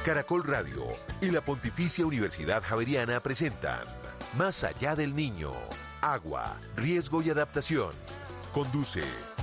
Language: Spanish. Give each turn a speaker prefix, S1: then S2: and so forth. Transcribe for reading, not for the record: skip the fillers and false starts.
S1: Caracol Radio y la Pontificia Universidad Javeriana presentan Más allá del niño, agua, riesgo y adaptación. Conduce